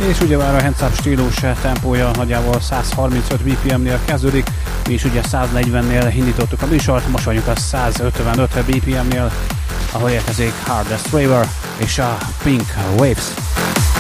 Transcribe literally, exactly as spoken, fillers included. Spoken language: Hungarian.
És ugyebár a hands up stílus tempója nagyjából száz harmincöt bé pé em-nél kezdődik, mi is ugye száz negyvennél indítottuk a műsort, most vagyunk a száz ötvenöt bé pé em-nél, ahol érkezik Hardest Raver és a Pink Waves.